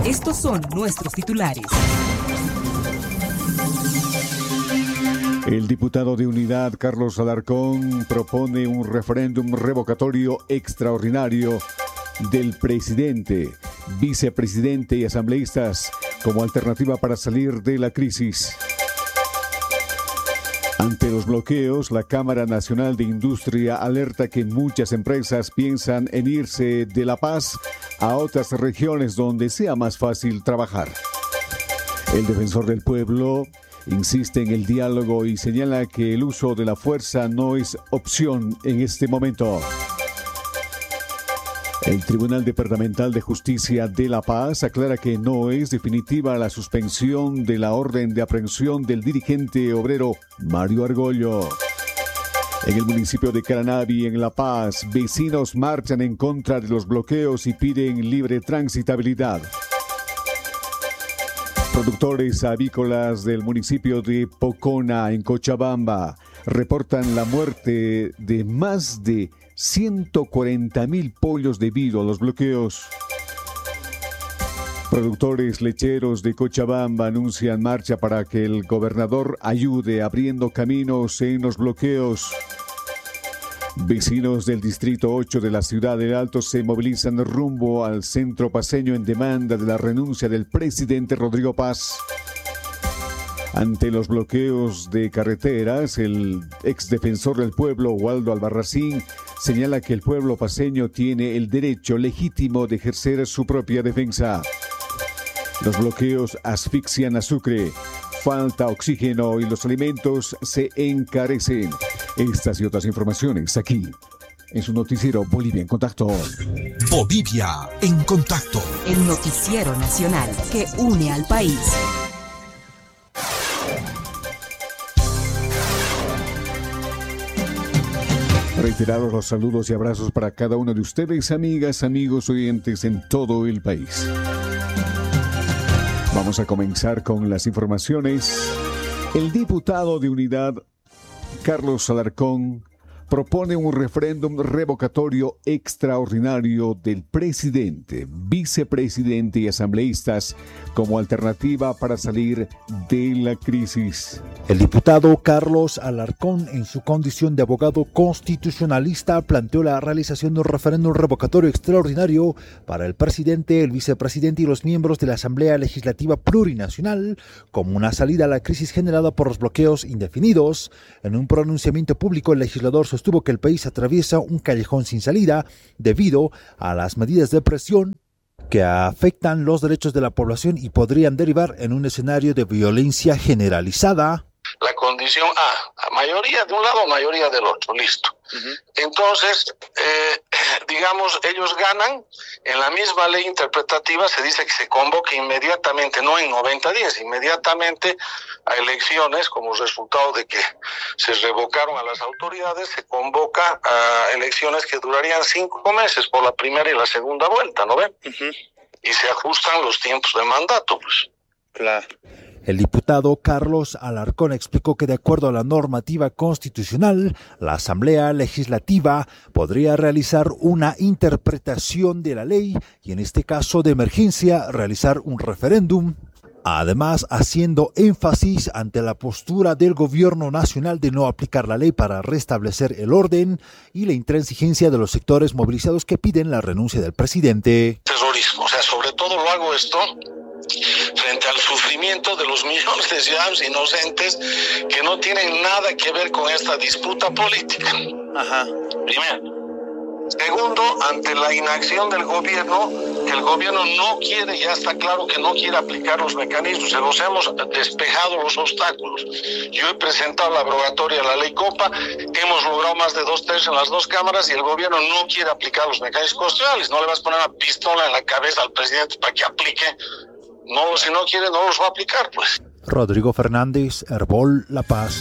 Estos son nuestros titulares. El diputado de Unidad, Carlos Alarcón, propone un referéndum revocatorio extraordinario del presidente, vicepresidente y asambleístas como alternativa para salir de la crisis. Ante los bloqueos, la Cámara Nacional de Industria alerta que muchas empresas piensan en irse de La Paz a otras regiones donde sea más fácil trabajar. El defensor del pueblo insiste en el diálogo y señala que el uso de la fuerza no es opción en este momento. El Tribunal Departamental de Justicia de La Paz aclara que no es definitiva la suspensión de la orden de aprehensión del dirigente obrero Mario Argollo. En el municipio de Caranavi, en La Paz, vecinos marchan en contra de los bloqueos y piden libre transitabilidad. Productores avícolas del municipio de Pocona, en Cochabamba, reportan la muerte de más de 140,000 pollos debido a los bloqueos. Productores lecheros de Cochabamba anuncian marcha para que el gobernador ayude abriendo caminos en los bloqueos. Vecinos del Distrito 8 de la ciudad del Alto se movilizan rumbo al centro paceño en demanda de la renuncia del presidente Rodrigo Paz. Ante los bloqueos de carreteras, el exdefensor del pueblo, Waldo Albarracín, señala que el pueblo paceño tiene el derecho legítimo de ejercer su propia defensa. Los bloqueos asfixian a Sucre, falta oxígeno y los alimentos se encarecen. Estas y otras informaciones aquí, en su noticiero Bolivia en Contacto. Bolivia en Contacto. El noticiero nacional que une al país. Reiterados los saludos y abrazos para cada uno de ustedes, amigas, amigos, oyentes en todo el país. Vamos a comenzar con las informaciones. El diputado de Unidad, Carlos Alarcón, propone un referéndum revocatorio extraordinario del presidente, vicepresidente y asambleístas como alternativa para salir de la crisis. El diputado Carlos Alarcón, en su condición de abogado constitucionalista, planteó la realización de un referéndum revocatorio extraordinario para el presidente, el vicepresidente y los miembros de la Asamblea Legislativa Plurinacional como una salida a la crisis generada por los bloqueos indefinidos. En un pronunciamiento público, el legislador sostuvo que el país atraviesa un callejón sin salida debido a las medidas de presión que afectan los derechos de la población y podrían derivar en un escenario de violencia generalizada. La condición A, mayoría de un lado, mayoría del otro, listo. Entonces, digamos, ellos ganan, en la misma ley interpretativa se dice que se convoque inmediatamente, no en 90 días, inmediatamente a elecciones como resultado de que se revocaron a las autoridades, se convoca a elecciones que durarían 5 meses por la primera y la segunda vuelta, ¿no ven? Y se ajustan los tiempos de mandato, pues. Claro. El diputado Carlos Alarcón explicó que de acuerdo a la normativa constitucional, la Asamblea Legislativa podría realizar una interpretación de la ley y en este caso de emergencia realizar un referéndum. Además, haciendo énfasis ante la postura del gobierno nacional de no aplicar la ley para restablecer el orden y la intransigencia de los sectores movilizados que piden la renuncia del presidente. Terrorismo, o sea, sobre todo lo hago esto frente al sufrimiento de los millones de ciudadanos inocentes que no tienen nada que ver con esta disputa política. Primero. Segundo, ante la inacción del gobierno, que el gobierno no quiere, ya está claro que no quiere aplicar los mecanismos, se los hemos despejado los obstáculos. Yo he presentado la abrogatoria de la ley Copa, hemos logrado más de 2/3 en las dos cámaras y el gobierno no quiere aplicar los mecanismos constitucionales. No le vas a poner una pistola en la cabeza al presidente para que aplique. No, si no quiere, no los va a aplicar, pues. Rodrigo Fernández, Herbol, La Paz.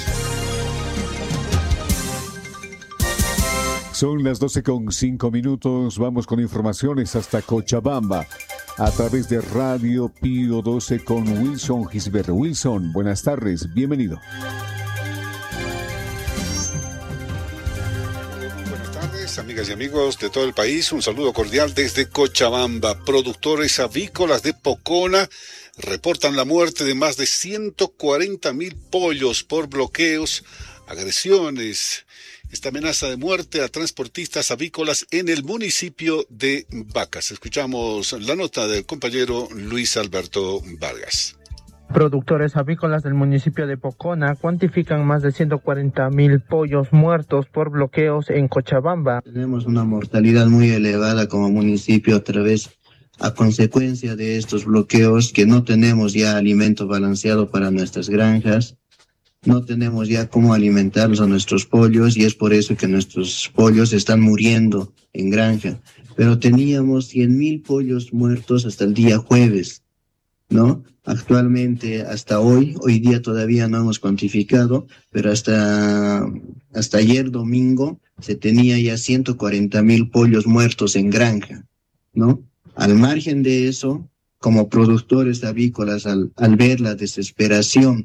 Son las 12:05. Vamos con informaciones hasta Cochabamba a través de Radio Pío 12 con Wilson Gisbert. Wilson, buenas tardes, bienvenido. Buenas tardes, amigas Amigas y amigos de todo el país, un saludo cordial desde Cochabamba. Productores avícolas de Pocona reportan la muerte de más de 140.000 pollos por bloqueos, agresiones, esta amenaza de muerte a transportistas avícolas en el municipio de Vacas. Escuchamos la nota del compañero Luis Alberto Vargas. Productores avícolas del municipio de Pocona cuantifican más de 140.000 pollos muertos por bloqueos en Cochabamba. Tenemos una mortalidad muy elevada como municipio a consecuencia de estos bloqueos, que no tenemos ya alimento balanceado para nuestras granjas, no tenemos ya cómo alimentarlos a nuestros pollos, y es por eso que nuestros pollos están muriendo en granja. Pero teníamos 100.000 pollos muertos hasta el día jueves, ¿no? Actualmente, hasta hoy día todavía no hemos cuantificado, pero hasta ayer domingo se tenía ya 140.000 pollos muertos en granja, ¿no? Al margen de eso, como productores avícolas, al ver la desesperación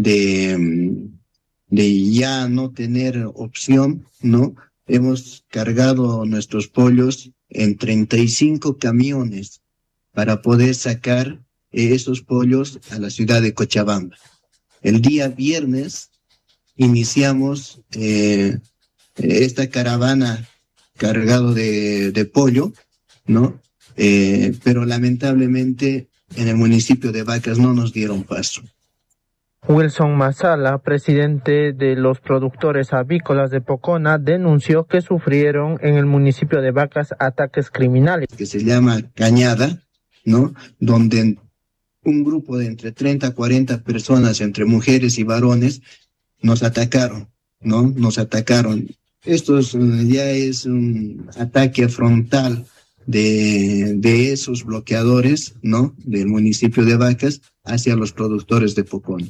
de ya no tener opción, ¿no? Hemos cargado nuestros pollos en 35 camiones para poder sacar esos pollos a la ciudad de Cochabamba. El día viernes iniciamos esta caravana cargado de pollo, ¿no? Pero lamentablemente en el municipio de Vacas no nos dieron paso. Wilson Masala, presidente de los productores avícolas de Pocona, denunció que sufrieron en el municipio de Vacas ataques criminales. Que se llama Cañada, ¿no? Donde un grupo de entre 30 a 40 personas, entre mujeres y varones, nos atacaron, ¿no? Nos atacaron. Esto ya es un ataque frontal de esos bloqueadores, ¿no? Del municipio de Vacas hacia los productores de Pocona.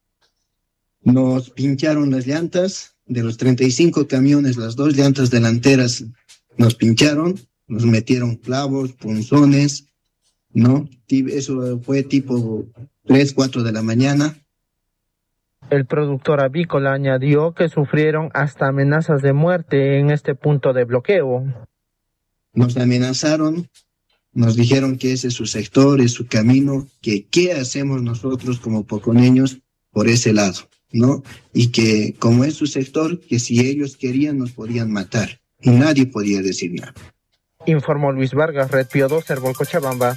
Nos pincharon las llantas de los 35 camiones, las 2 llantas delanteras nos pincharon, nos metieron clavos, punzones, ¿no? Eso fue tipo 3, 4 de la mañana. El productor avícola añadió que sufrieron hasta amenazas de muerte en este punto de bloqueo. Nos amenazaron, nos dijeron que ese es su sector, es su camino, que qué hacemos nosotros como poconeños por ese lado, ¿no? Y que como es su sector, que si ellos querían nos podían matar y nadie podía decir nada. Informó Luis Vargas, Red Pío 2, Herbol, Cochabamba.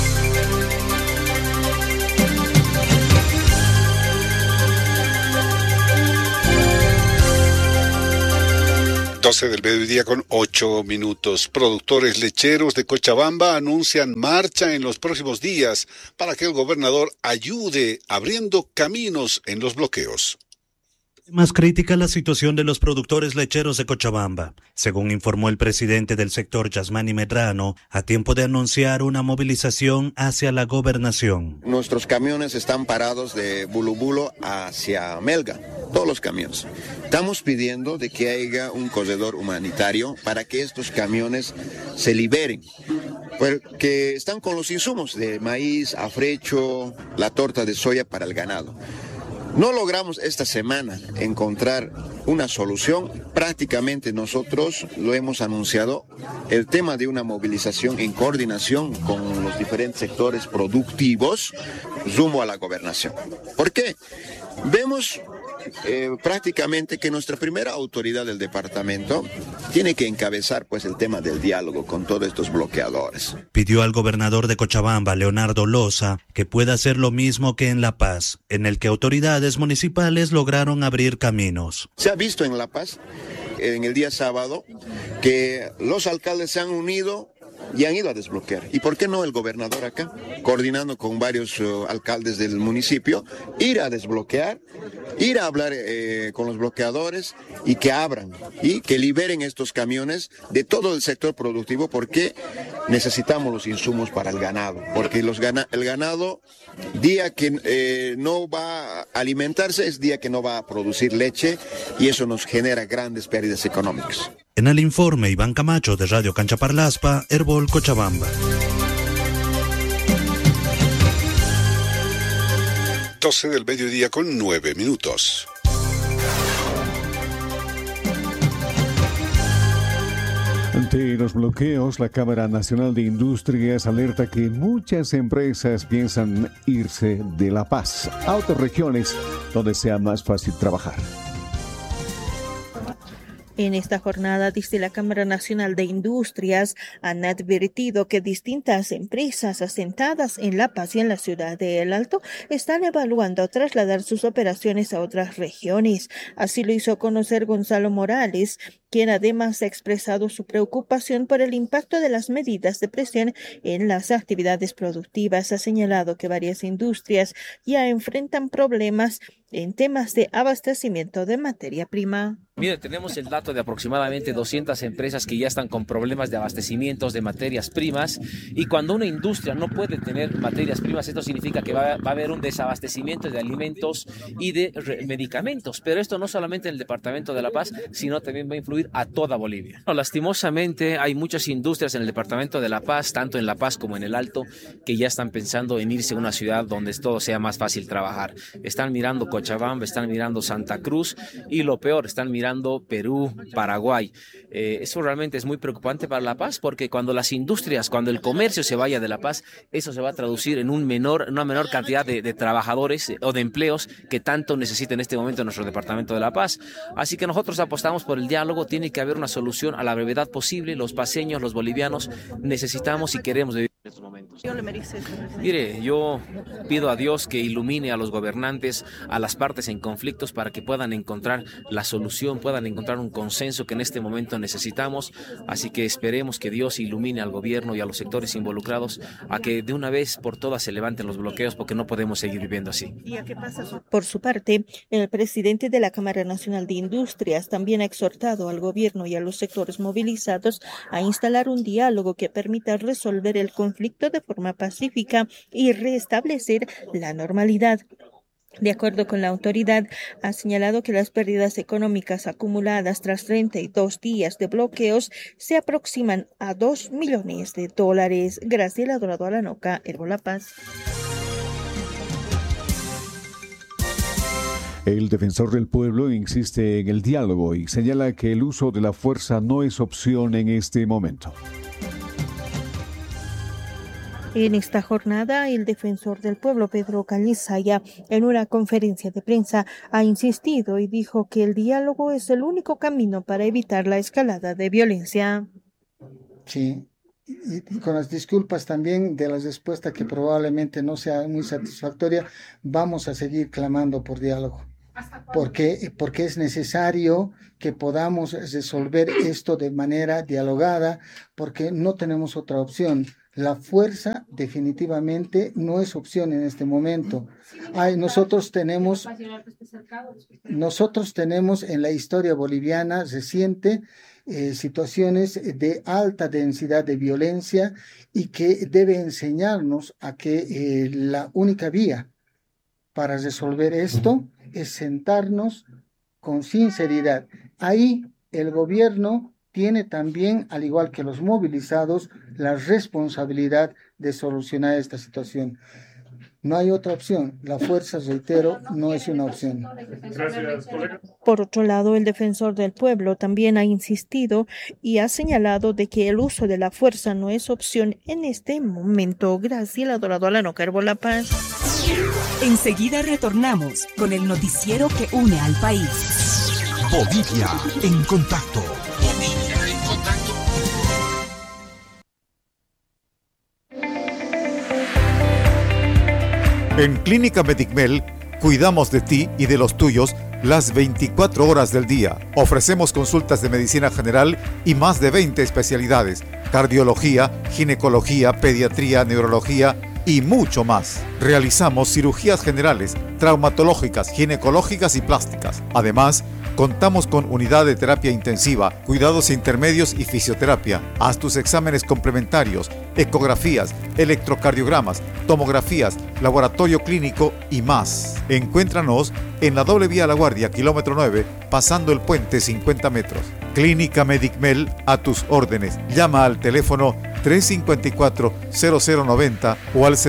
Del mediodía con 8 minutos. Productores lecheros de Cochabamba anuncian marcha en los próximos días para que el gobernador ayude abriendo caminos en los bloqueos. Más crítica la situación de los productores lecheros de Cochabamba, según informó el presidente del sector, Yasmani Medrano, a tiempo de anunciar una movilización hacia la gobernación. Nuestros camiones están parados de Bulubulo hacia Melga, todos los camiones. Estamos pidiendo de que haya un corredor humanitario para que estos camiones se liberen, porque están con los insumos de maíz, afrecho, la torta de soya para el ganado. No logramos esta semana encontrar una solución. Prácticamente nosotros lo hemos anunciado, el tema de una movilización en coordinación con los diferentes sectores productivos rumbo a la gobernación. ¿Por qué? Vemos prácticamente que nuestra primera autoridad del departamento tiene que encabezar pues el tema del diálogo con todos estos bloqueadores. Pidió al gobernador de Cochabamba, Leonardo Loza, que pueda hacer lo mismo que en La Paz, en el que autoridades municipales lograron abrir caminos. Se ha visto en La Paz, en el día sábado, que los alcaldes se han unido y han ido a desbloquear. ¿Y por qué no el gobernador acá, coordinando con varios alcaldes del municipio, ir a desbloquear, ir a hablar con los bloqueadores y que abran y que liberen estos camiones de todo el sector productivo, porque necesitamos los insumos para el ganado, porque el ganado, día que no va a alimentarse, es día que no va a producir leche, y eso nos genera grandes pérdidas económicas. En el informe, Iván Camacho, de Radio Cancha Parlaspa, Herbol, Cochabamba. 12 del mediodía con 9 minutos. Ante los bloqueos, la Cámara Nacional de Industrias alerta que muchas empresas piensan irse de La Paz a otras regiones donde sea más fácil trabajar. En esta jornada, desde la Cámara Nacional de Industrias, han advertido que distintas empresas asentadas en La Paz y en la ciudad de El Alto están evaluando trasladar sus operaciones a otras regiones. Así lo hizo conocer Gonzalo Morales, quien además ha expresado su preocupación por el impacto de las medidas de presión en las actividades productivas. Ha señalado que varias industrias ya enfrentan problemas en temas de abastecimiento de materia prima. Mire, tenemos el dato de aproximadamente 200 empresas que ya están con problemas de abastecimientos de materias primas, y cuando una industria no puede tener materias primas, esto significa que va a haber un desabastecimiento de alimentos y de medicamentos, pero esto no solamente en el departamento de La Paz, sino también va a influir a toda Bolivia. Lastimosamente hay muchas industrias en el departamento de La Paz, tanto en La Paz como en El Alto, que ya están pensando en irse a una ciudad donde todo sea más fácil trabajar. Están mirando Cochabamba, están mirando Santa Cruz y lo peor, están mirando Perú, Paraguay. Eso realmente es muy preocupante para La Paz, porque cuando las industrias, cuando el comercio se vaya de La Paz, eso se va a traducir en una menor cantidad de trabajadores o de empleos que tanto necesita en este momento nuestro departamento de La Paz. Así que nosotros apostamos por el diálogo. Tiene que haber una solución a la brevedad posible. Los paceños, los bolivianos necesitamos y queremos vivir en estos momentos. Mire, yo pido a Dios que ilumine a los gobernantes, a las partes en conflictos, para que puedan encontrar la solución, puedan encontrar un consenso que en este momento necesitamos. Así que esperemos que Dios ilumine al gobierno y a los sectores involucrados a que de una vez por todas se levanten los bloqueos, porque no podemos seguir viviendo así. Por su parte, el presidente de la Cámara Nacional de Industrias también ha exhortado al gobierno y a los sectores movilizados a instalar un diálogo que permita resolver el conflicto de forma pacífica y restablecer la normalidad. De acuerdo con la autoridad, ha señalado que las pérdidas económicas acumuladas tras 32 días de bloqueos se aproximan a $2 millones. Graciela Dorado Alanoca, Herbo La Paz. El defensor del pueblo insiste en el diálogo y señala que el uso de la fuerza no es opción en este momento. En esta jornada, el defensor del pueblo, Pedro Calizaya, en una conferencia de prensa, ha insistido y dijo que el diálogo es el único camino para evitar la escalada de violencia. Sí, y con las disculpas también de las respuestas que probablemente no sea muy satisfactoria, vamos a seguir clamando por diálogo. Porque es necesario que podamos resolver esto de manera dialogada, porque no tenemos otra opción. La fuerza definitivamente no es opción en este momento. Nosotros tenemos en la historia boliviana reciente situaciones de alta densidad de violencia, y que debe enseñarnos a que la única vía para resolver esto es sentarnos con sinceridad. Ahí el gobierno tiene también, al igual que los movilizados, la responsabilidad de solucionar esta situación. No hay otra opción. La fuerza, reitero, no es una opción. Por otro lado, el defensor del pueblo también ha insistido y ha señalado de que el uso de la fuerza no es opción en este momento. Graciela Dorado Alanoca, Herbo La Paz. Enseguida retornamos con el noticiero que une al país. Bolivia en contacto. En Clínica Medicmel cuidamos de ti y de los tuyos las 24 horas del día. Ofrecemos consultas de medicina general y más de 20 especialidades: cardiología, ginecología, pediatría, neurología y mucho más. Realizamos cirugías generales, traumatológicas, ginecológicas y plásticas. Además, contamos con unidad de terapia intensiva, cuidados intermedios y fisioterapia. Haz tus exámenes complementarios, ecografías, electrocardiogramas, tomografías, laboratorio clínico y más. Encuéntranos en la doble vía La Guardia, kilómetro 9, pasando el puente 50 metros. Clínica Medicmel, a tus órdenes. Llama al teléfono 354-0090 o al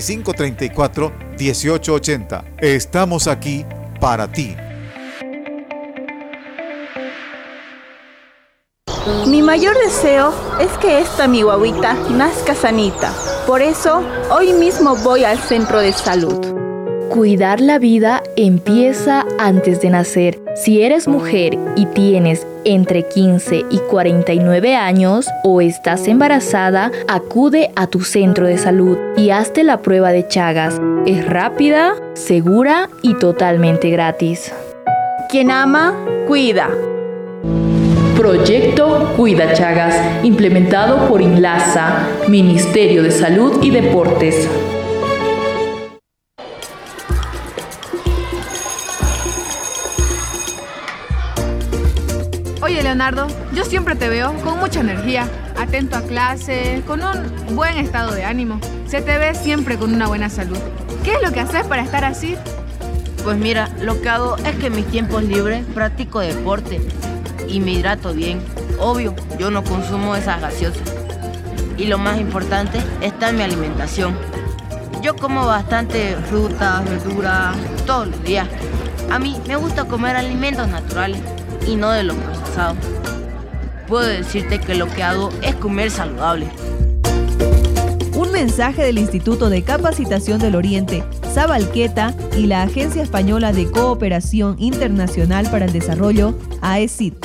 7534-1880. Estamos aquí para ti. Mi mayor deseo es que esta mi guaguita nazca sanita. Por eso, hoy mismo voy al centro de salud. Cuidar la vida empieza antes de nacer. Si eres mujer y tienes entre 15 y 49 años o estás embarazada, acude a tu centro de salud y hazte la prueba de Chagas. Es rápida, segura y totalmente gratis. Quien ama, cuida. Proyecto Cuida Chagas, implementado por INLASA, Ministerio de Salud y Deportes. Oye, Leonardo, yo siempre te veo con mucha energía, atento a clase, con un buen estado de ánimo. Se te ve siempre con una buena salud. ¿Qué es lo que haces para estar así? Pues mira, lo que hago es que en mis tiempos libres practico deporte y me hidrato bien. Obvio, yo no consumo esas gaseosas. Y lo más importante está en mi alimentación. Yo como bastante frutas, verduras, todos los días. A mí me gusta comer alimentos naturales y no de lo procesado. Puedo decirte que lo que hago es comer saludable. Un mensaje del Instituto de Capacitación del Oriente, Sabalqueta y la Agencia Española de Cooperación Internacional para el Desarrollo, AECID.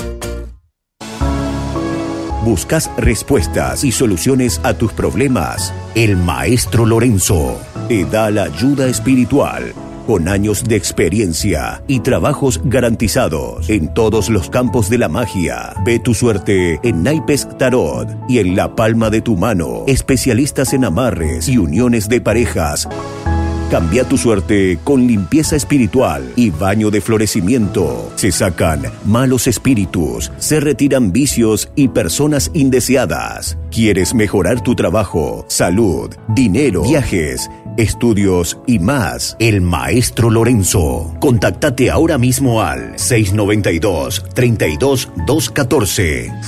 ¿Buscas respuestas y soluciones a tus problemas? El Maestro Lorenzo te da la ayuda espiritual, con años de experiencia y trabajos garantizados en todos los campos de la magia. Ve tu suerte en naipes tarot y en la palma de tu mano. Especialistas en amarres y uniones de parejas. Cambia tu suerte con limpieza espiritual y baño de florecimiento. Se sacan malos espíritus, se retiran vicios y personas indeseadas. ¿Quieres mejorar tu trabajo, salud, dinero, viajes, estudios y más? El Maestro Lorenzo. Contáctate ahora mismo al 692-32-214.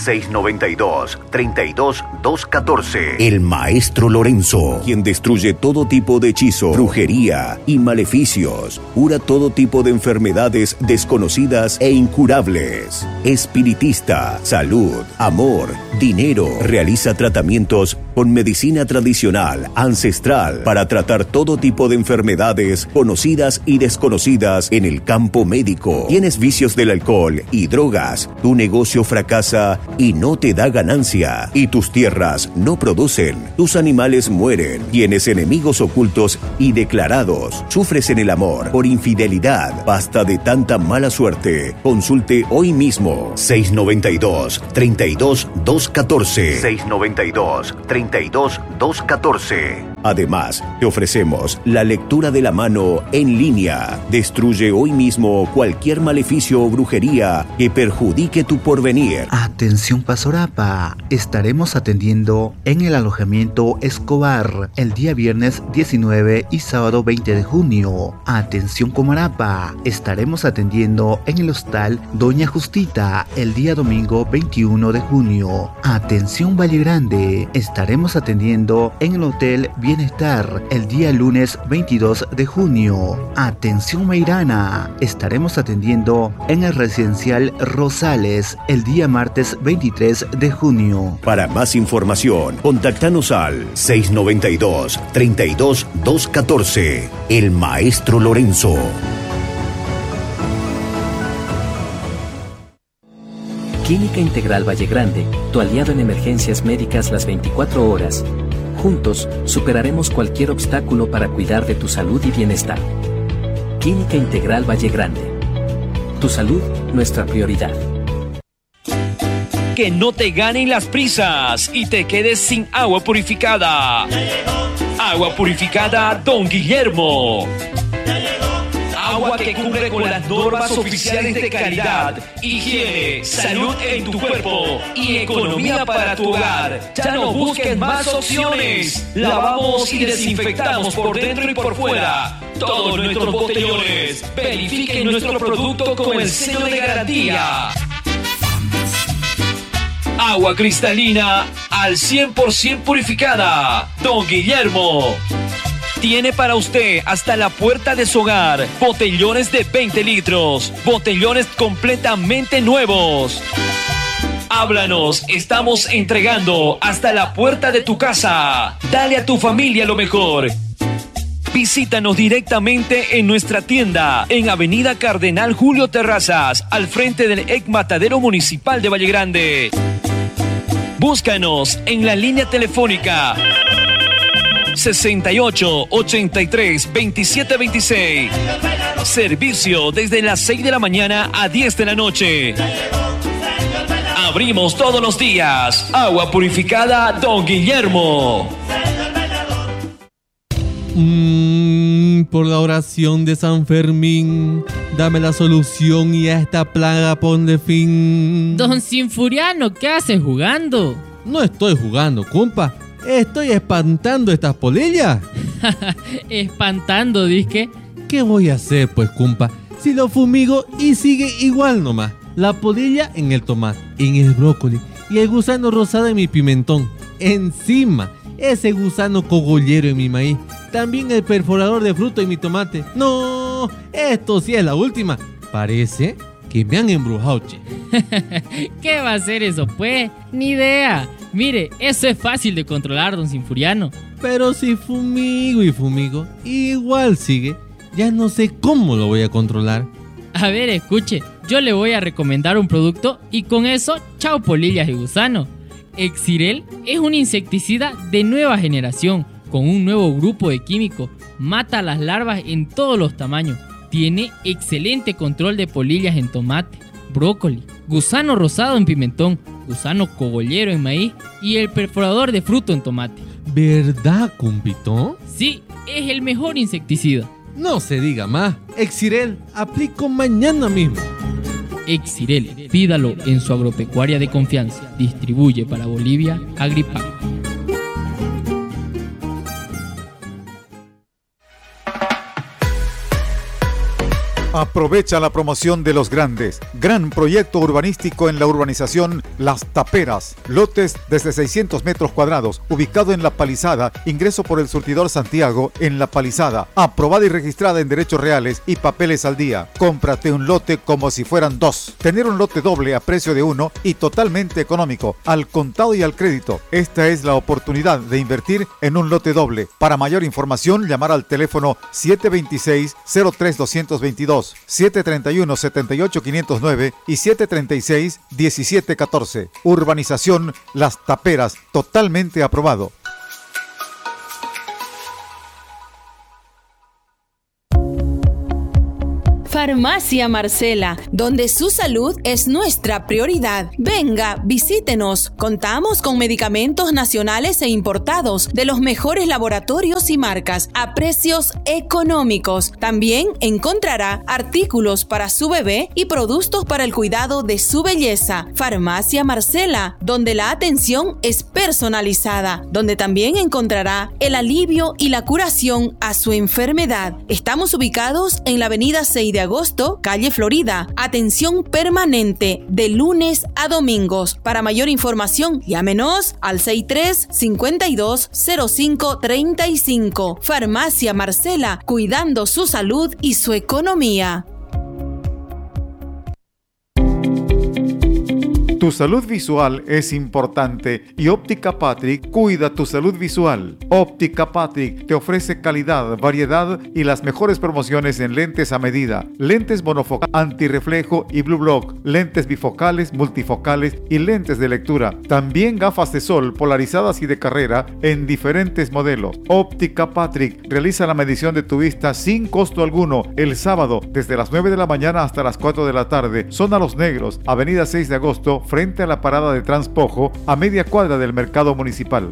692-32-214. El Maestro Lorenzo, quien destruye todo tipo de hechizo, brujería y maleficios, cura todo tipo de enfermedades desconocidas e incurables. Espiritista, salud, amor, dinero. Realiza tratamientos con medicina tradicional, ancestral, para tratar todo tipo de enfermedades conocidas y desconocidas en el campo médico. ¿Tienes vicios del alcohol y drogas? Tu negocio fracasa y no te da ganancia. Y tus tierras no producen. Tus animales mueren. Tienes enemigos ocultos y declarados. Sufres en el amor por infidelidad. Basta de tanta mala suerte. Consulte hoy mismo. 692-32-214. 692-32-214. Además, te ofrecemos la lectura de la mano en línea. Destruye hoy mismo cualquier maleficio o brujería que perjudique tu porvenir. Atención Pasorapa, estaremos atendiendo en el alojamiento Escobar el día viernes 19 y sábado 20 de junio. Atención Comarapa, estaremos atendiendo en el hostal Doña Justita el día domingo 21 de junio. Atención Valle Grande, estaremos atendiendo en el hotel Bienestar el día lunes 22 de junio. Atención Meirana, estaremos atendiendo en el residencial Rosales el día martes 23 de junio. Para más información, contáctanos al 692-32-214. El Maestro Lorenzo. Clínica Integral Valle Grande, tu aliado en emergencias médicas las 24 horas. Juntos, superaremos cualquier obstáculo para cuidar de tu salud y bienestar. Clínica Integral Valle Grande. Tu salud, nuestra prioridad. Que no te ganen las prisas y te quedes sin agua purificada. Agua purificada Don Guillermo. Agua que cumple con las normas oficiales de calidad, higiene, salud en tu cuerpo y economía para tu hogar. Ya no busques más opciones. Lavamos y desinfectamos por dentro y por fuera todos nuestros botellones. Verifiquen nuestro producto con el sello de garantía. Agua cristalina al 100% purificada. Don Guillermo. Tiene para usted hasta la puerta de su hogar botellones de 20 litros, botellones completamente nuevos. Háblanos, estamos entregando hasta la puerta de tu casa. Dale a tu familia lo mejor. Visítanos directamente en nuestra tienda en Avenida Cardenal Julio Terrazas, al frente del EC Matadero Municipal de Valle Grande. Búscanos en la línea telefónica 68 83 27 26. Servicio desde las 6 de la mañana a 10 de la noche. Abrimos todos los días. Agua purificada Don Guillermo. Por la oración de San Fermín, dame la solución y a esta plaga ponle fin. Don Sinfuriano, ¿qué haces jugando? No estoy jugando, compa. Estoy espantando estas polillas. Espantando, disque. ¿Qué voy a hacer, pues, compa? Si lo fumigo y sigue igual nomás. La polilla en el tomate, en el brócoli y el gusano rosado en mi pimentón. Encima, ese gusano cogollero en mi maíz. También el perforador de fruto en mi tomate. No, esto sí es la última. Parece que me han embrujado, che. ¿Qué va a ser eso, pues? Ni idea. Mire, eso es fácil de controlar, don Sinfuriano. Pero si fumigo y fumigo, igual sigue. Ya no sé cómo lo voy a controlar. A ver, escuche, yo le voy a recomendar un producto y con eso, chao polillas y gusano. Exirel es un insecticida de nueva generación, con un nuevo grupo de químicos. Mata a las larvas en todos los tamaños. Tiene excelente control de polillas en tomate, brócoli, gusano rosado en pimentón, gusano cogollero en maíz y el perforador de fruto en tomate. ¿Verdad, compito? Sí, es el mejor insecticida. No se diga más. Exirel, aplico mañana mismo. Exirel, pídalo en su agropecuaria de confianza. Distribuye para Bolivia Agripac. Aprovecha la promoción de los grandes. Gran proyecto urbanístico en la urbanización Las Taperas. Lotes desde 600 metros cuadrados, ubicado en La Palizada, ingreso por el surtidor Santiago en La Palizada. Aprobada y registrada en derechos reales y papeles al día. Cómprate un lote como si fueran dos. Tener un lote doble a precio de uno y totalmente económico, al contado y al crédito. Esta es la oportunidad de invertir en un lote doble. Para mayor información, llamar al teléfono 726-03-222. 731-78-509 y 736-1714. Urbanización Las Taperas, totalmente aprobado. Farmacia Marcela, donde su salud es nuestra prioridad. Venga, visítenos. Contamos con medicamentos nacionales e importados de los mejores laboratorios y marcas a precios económicos. También encontrará artículos para su bebé y productos para el cuidado de su belleza. Farmacia Marcela, donde la atención es personalizada, donde también encontrará el alivio y la curación a su enfermedad. Estamos ubicados en la avenida 6 de agosto, calle Florida. Atención permanente de lunes a domingos. Para mayor información, llámenos al 63-52-05-35. Farmacia Marcela, cuidando su salud y su economía. Tu salud visual es importante y Óptica Patrick cuida tu salud visual. Óptica Patrick te ofrece calidad, variedad y las mejores promociones en lentes a medida, lentes monofocales, antirreflejo y blue block, lentes bifocales, multifocales y lentes de lectura. También gafas de sol polarizadas y de carrera en diferentes modelos. Óptica Patrick realiza la medición de tu vista sin costo alguno el sábado desde las 9 de la mañana hasta las 4 de la tarde. Zona Los Negros, avenida 6 de agosto, frente a la parada de Transpojo, a media cuadra del mercado municipal.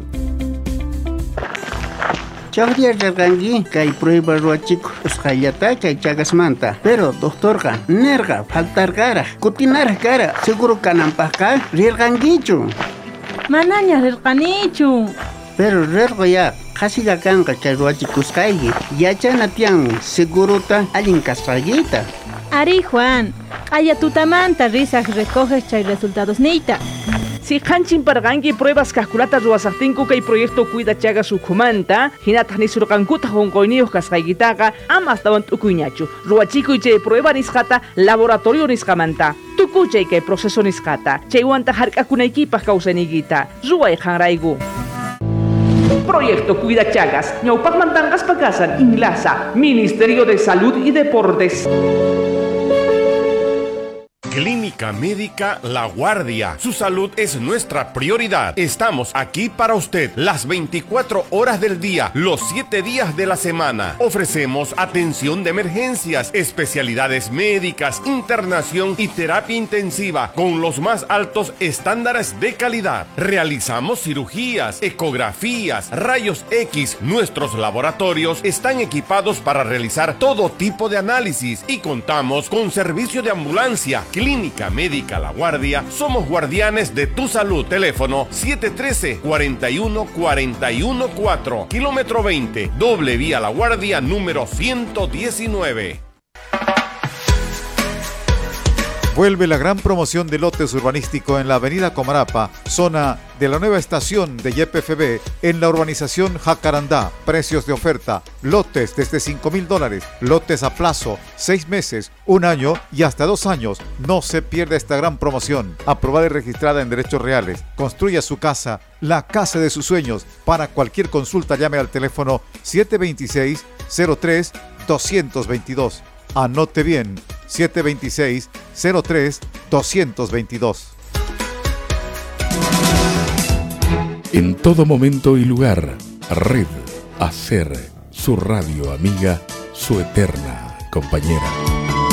Chahria regangi kay prueba ruachiko uskayata kay chagas manta pero doctorga nerga faltar cara cutinar cara seguro kanampaka rirgangichu manaña rirganichu pero rergo ya casi gakanga kay ruachikos kaygi yachanatian segurota alin kasrayita. Ari Juan, aya tutamanta risas recoges chay resultados neita. Si hanchin pargangi pruebas calculatas ruasartinku kay proyecto cuida chaga sukumanta, hinata ni surkankuta honkoinios kaskaygitaga amas tawan tukuñachu. Ruachiku chay prueba nisjata laboratorio niskamanta. Tuku escucha y que proceso niscata. Chayuanta harkakunaykipaj kawsanigita. Ruay hanraigu. Proyecto Cuida Chagas. Ñawpaq mantangas pagasan Inglasa. Ministerio de Salud y Deportes. Clínica Médica La Guardia. Su salud es nuestra prioridad. Estamos aquí para usted las 24 horas del día, los 7 días de la semana. Ofrecemos atención de emergencias, especialidades médicas, internación y terapia intensiva con los más altos estándares de calidad. Realizamos cirugías, ecografías, rayos X. Nuestros laboratorios están equipados para realizar todo tipo de análisis y contamos con servicio de ambulancia. Clínica Médica La Guardia, somos guardianes de tu salud. Teléfono 713-41-41-4, kilómetro 20, doble vía La Guardia número 119. Vuelve la gran promoción de lotes urbanístico en la avenida Comarapa, zona de la nueva estación de YPFB, en la urbanización Jacarandá. Precios de oferta: lotes desde $5,000, lotes a plazo, 6 meses, 1 año y hasta 2 años. No se pierda esta gran promoción, aprobada y registrada en derechos reales. Construya su casa, la casa de sus sueños. Para cualquier consulta llame al teléfono 726-03-222. Anote bien, 726-03-222. En todo momento y lugar, Red Hacer, su radio amiga, su eterna compañera.